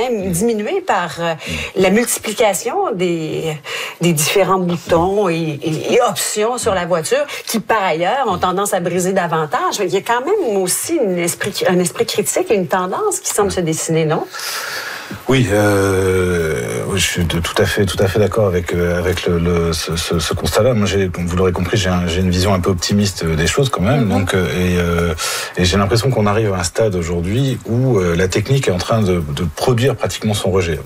même diminué par la multiplication des différents boutons et options sur la voiture qui, par ailleurs, ont tendance à briser davantage. Il y a quand même aussi un esprit critique et une tendance qui semble se dessiner, non? Oui, je suis tout à fait d'accord avec ce constat-là. Moi, comme vous l'aurez compris, j'ai une vision un peu optimiste des choses quand même. Donc, et j'ai l'impression qu'on arrive à un stade aujourd'hui où la technique est en train de produire pratiquement son rejet.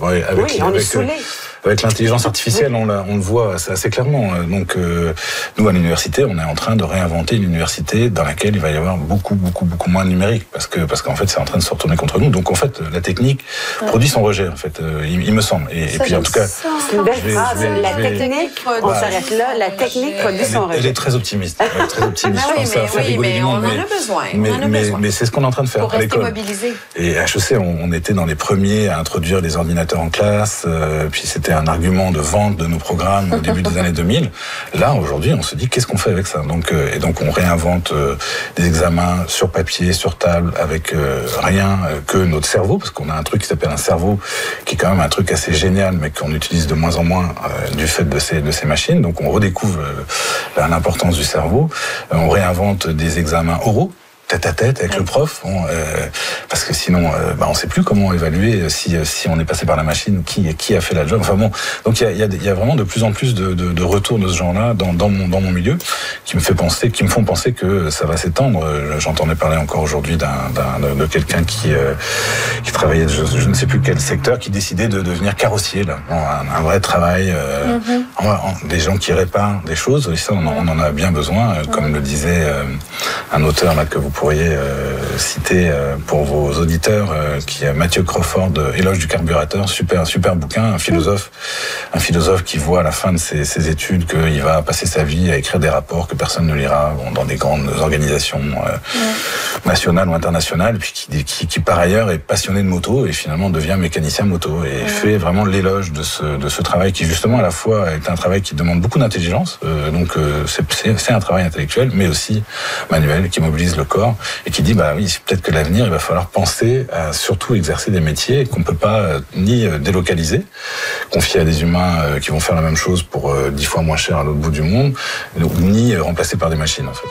Avec l'intelligence artificielle, on le voit assez clairement. Donc, nous, à l'université, on est en train de réinventer une université dans laquelle il va y avoir beaucoup moins de numérique, parce qu'en fait, c'est en train de se retourner contre nous. Donc, en fait, la technique produit son rejet, en fait, il me semble. Et puis, en tout cas, c'est une belle phrase. La technique, on s'arrête là. La technique produit son rejet. Elle est très optimiste. Mais on en a besoin. Mais c'est ce qu'on est en train de faire pour à l'école. Mobilisé. Et à HEC, on était dans les premiers à introduire les ordinateurs en classe. Puis c'était un argument de vente de nos programmes au début des années 2000. Là, aujourd'hui, on se dit qu'est-ce qu'on fait avec ça? Donc on réinvente des examens sur papier, sur table, avec rien que notre cerveau, parce qu'on a un truc qui s'appelle un cerveau, qui est quand même un truc assez génial, mais qu'on utilise de moins en moins du fait de ces machines. Donc on redécouvre l'importance du cerveau. On réinvente des examens oraux, tête à tête avec le prof, parce que sinon on sait plus comment évaluer si on est passé par la machine, qui a fait la job. Enfin bon, donc il y a vraiment de plus en plus de retours de ce genre-là dans mon milieu qui me font penser que ça va s'étendre. J'entendais parler encore aujourd'hui de quelqu'un qui travaillait je ne sais plus quel secteur, qui décidait de devenir carrossier là. Bon, un vrai travail, des gens qui réparent des choses, et ça on en a bien besoin, comme le disait un auteur là que vous pourriez citer pour vos auditeurs, qui est Mathieu Crawford, Éloge du carburateur, super bouquin, un philosophe qui voit à la fin de ses études qu'il va passer sa vie à écrire des rapports que personne ne lira, dans des grandes organisations nationales ou internationales, puis qui par ailleurs est passionné de moto et finalement devient mécanicien moto et fait vraiment l'éloge de ce travail qui justement à la fois est un travail qui demande beaucoup d'intelligence, donc c'est un travail intellectuel mais aussi manuel qui mobilise le corps et qui dit oui, peut-être que l'avenir il va falloir penser à surtout exercer des métiers qu'on peut pas ni délocaliser, confier à des humains qui vont faire la même chose pour 10 fois moins cher à l'autre bout du monde, ni remplacer par des machines en fait.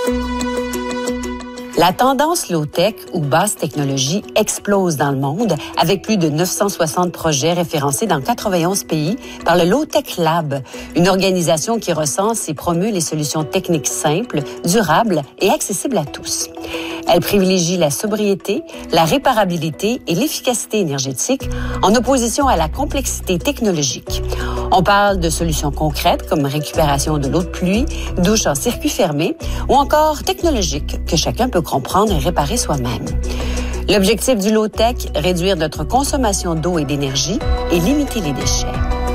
La tendance low-tech ou basse technologie explose dans le monde avec plus de 960 projets référencés dans 91 pays par le Low-Tech Lab, une organisation qui recense et promeut les solutions techniques simples, durables et accessibles à tous. Elle privilégie la sobriété, la réparabilité et l'efficacité énergétique en opposition à la complexité technologique. On parle de solutions concrètes comme récupération de l'eau de pluie, douche en circuit fermé ou encore technologiques que chacun peut comprendre et réparer soi-même. L'objectif du low-tech, réduire notre consommation d'eau et d'énergie et limiter les déchets.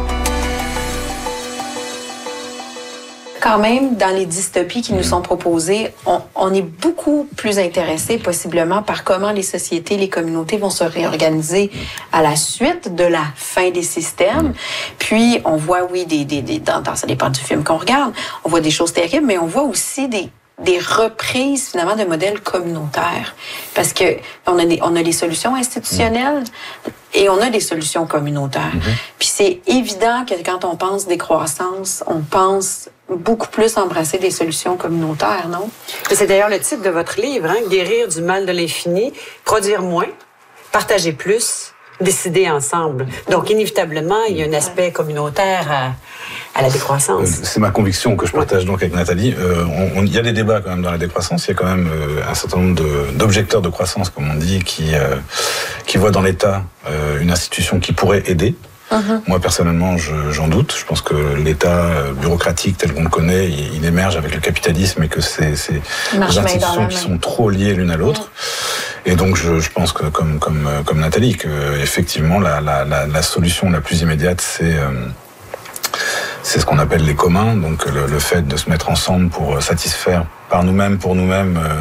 Quand même, dans les dystopies qui nous sont proposées, on est beaucoup plus intéressé possiblement par comment les sociétés, les communautés vont se réorganiser à la suite de la fin des systèmes. Puis, on voit, oui, ça dépend du film qu'on regarde, on voit des choses terribles, mais on voit aussi des reprises, finalement, de modèles communautaires. Parce que on a les solutions institutionnelles et on a des solutions communautaires. Puis c'est évident que quand on pense décroissance, on pense beaucoup plus embrasser des solutions communautaires, non? C'est d'ailleurs le titre de votre livre, Guérir du mal de l'infini, produire moins, partager plus, décider ensemble. Donc, inévitablement, il y a un aspect communautaire à la décroissance. C'est ma conviction que je partage donc avec Nathalie. Il y a des débats quand même dans la décroissance. Il y a quand même un certain nombre d'objecteurs de croissance, comme on dit, qui voient dans l'État une institution qui pourrait aider. Moi, personnellement, j'en doute. Je pense que l'État bureaucratique tel qu'on le connaît, il émerge avec le capitalisme et que c'est des institutions qui sont trop liées l'une à l'autre. Et donc, je pense que, comme Nathalie, que effectivement, la solution la plus immédiate, c'est ce qu'on appelle les communs. Donc, le fait de se mettre ensemble pour satisfaire par nous-mêmes, pour nous-mêmes,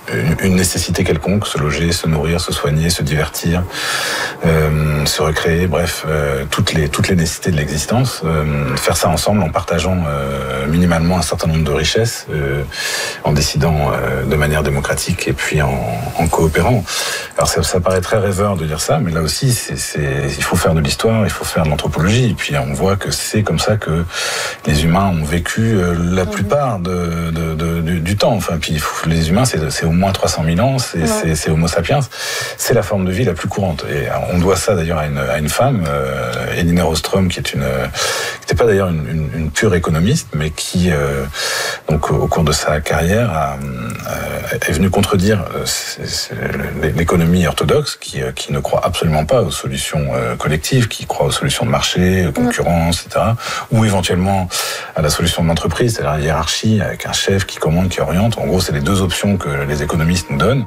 une nécessité quelconque, se loger, se nourrir, se soigner, se divertir, se recréer, bref, toutes les nécessités de l'existence, faire ça ensemble en partageant minimalement un certain nombre de richesses, en décidant de manière démocratique et puis en coopérant. Alors ça paraît très rêveur de dire ça, mais là aussi il faut faire de l'histoire, il faut faire de l'anthropologie, et puis on voit que c'est comme ça que les humains ont vécu la plupart du temps. Enfin, puis les humains, c'est au moins 300 000 ans, c'est Homo sapiens, c'est la forme de vie la plus courante. Et on doit ça d'ailleurs à une femme, Elinor Ostrom, qui n'était pas d'ailleurs une pure économiste, mais qui, donc au cours de sa carrière, est venue contredire l'économie orthodoxe, qui ne croit absolument pas aux solutions collectives, qui croit aux solutions de marché, concurrence, etc., ou éventuellement à la solution de l'entreprise, c'est-à-dire la hiérarchie avec un chef qui commande, qui oriente. En gros, c'est les deux options que les économistes nous donnent.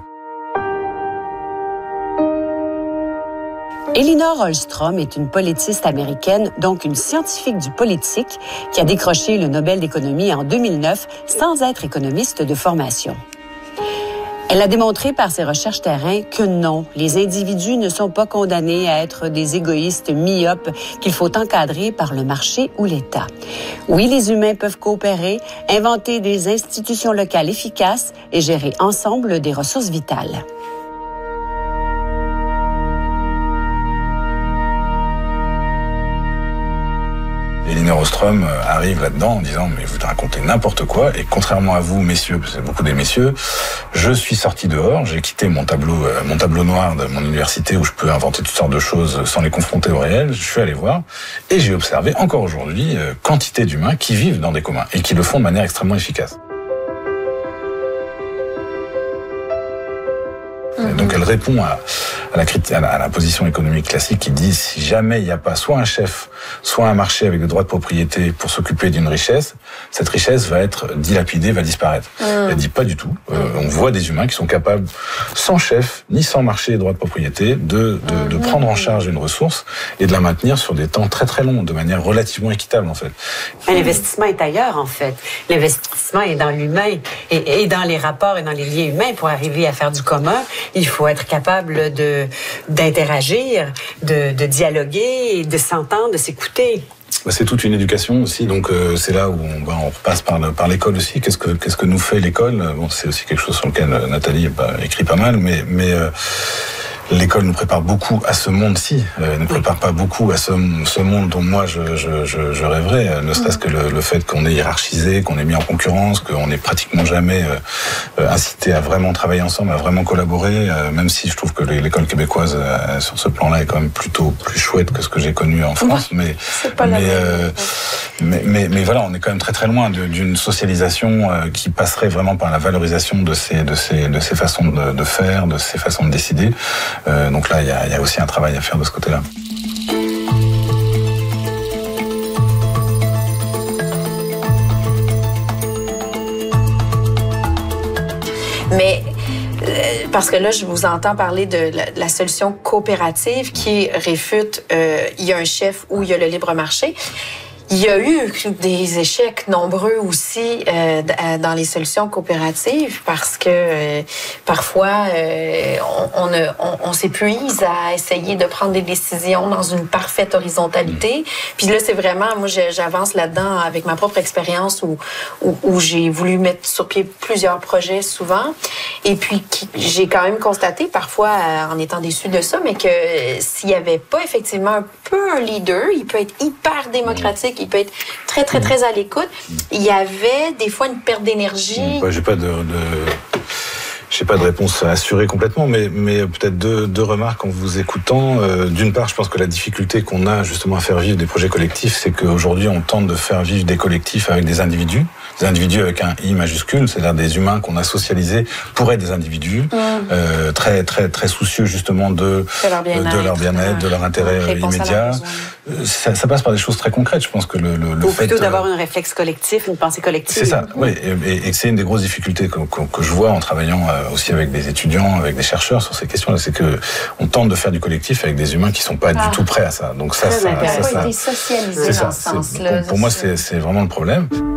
Elinor Ostrom est une politiste américaine, donc une scientifique du politique, qui a décroché le Nobel d'économie en 2009 sans être économiste de formation. Elle a démontré par ses recherches terrain que non, les individus ne sont pas condamnés à être des égoïstes myopes qu'il faut encadrer par le marché ou l'État. Oui, les humains peuvent coopérer, inventer des institutions locales efficaces et gérer ensemble des ressources vitales. Elinor Ostrom arrive là-dedans en disant « mais vous racontez n'importe quoi, et contrairement à vous, messieurs, parce que c'est beaucoup des messieurs, je suis sorti dehors, j'ai quitté mon tableau noir de mon université où je peux inventer toutes sortes de choses sans les confronter au réel, je suis allé voir, et j'ai observé encore aujourd'hui quantité d'humains qui vivent dans des communs, et qui le font de manière extrêmement efficace. » Donc elle répond à la position économique classique qui dit si jamais il n'y a pas soit un chef, soit un marché avec des droits de propriété pour s'occuper d'une richesse, cette richesse va être dilapidée, va disparaître. Elle dit pas du tout. On voit des humains qui sont capables, sans chef, ni sans marché et droits de propriété, de prendre en charge une ressource et de la maintenir sur des temps très très longs, de manière relativement équitable en fait. L'investissement est ailleurs en fait. L'investissement est dans l'humain et dans les rapports et dans les liens humains pour arriver à faire du commun. Il faut être capable d'interagir, de dialoguer, de s'entendre, de s'écouter. C'est toute une éducation aussi, donc c'est là où on repasse par l'école aussi. Qu'est-ce que nous fait l'école ? Bon, c'est aussi quelque chose sur lequel Nathalie écrit pas mal, mais l'école nous prépare beaucoup à ce monde-ci, ne prépare pas beaucoup à ce monde dont moi je rêverais, ne serait-ce que le fait qu'on est hiérarchisé, qu'on est mis en concurrence, qu'on n'est pratiquement jamais incité à vraiment travailler ensemble, à vraiment collaborer, même si je trouve que l'école québécoise sur ce plan-là est quand même plutôt plus chouette que ce que j'ai connu en France, mais voilà, on est quand même très très loin d'une socialisation qui passerait vraiment par la valorisation de ces façons de faire, de ces façons de décider. Donc là, il y a aussi un travail à faire de ce côté-là. Mais parce que là, je vous entends parler de la solution coopérative qui réfute il y a un chef ou il y a le libre marché. Il y a eu des échecs nombreux aussi dans les solutions coopératives parce que parfois on s'épuise à essayer de prendre des décisions dans une parfaite horizontalité. Puis là, c'est vraiment, moi j'avance là-dedans avec ma propre expérience où j'ai voulu mettre sur pied plusieurs projets souvent. Et puis j'ai quand même constaté parfois en étant déçue de ça, mais que s'il n'y avait pas effectivement un peu un leader, il peut être hyper démocratique, il peut être très, très, très à l'écoute. Il y avait des fois une perte d'énergie. J'ai pas de réponse assurée complètement, mais peut-être deux remarques en vous écoutant. D'une part, je pense que la difficulté qu'on a justement à faire vivre des projets collectifs, c'est qu'aujourd'hui, on tente de faire vivre des collectifs avec des individus avec un I majuscule, c'est-à-dire des humains qu'on a socialisés pour être des individus, très, très, très soucieux justement de leur bien-être, de leur intérêt immédiat. Ça passe par des choses très concrètes. Je pense que ou plutôt d'avoir un réflexe collectif, une pensée collective. C'est ça, oui, et c'est une des grosses difficultés que je vois en travaillant aussi avec des étudiants, avec des chercheurs sur ces questions-là, c'est que on tente de faire du collectif avec des humains qui sont pas du tout prêts à ça. Donc ça, été socialisé dans ce sens-là. Pour moi, c'est vraiment le problème.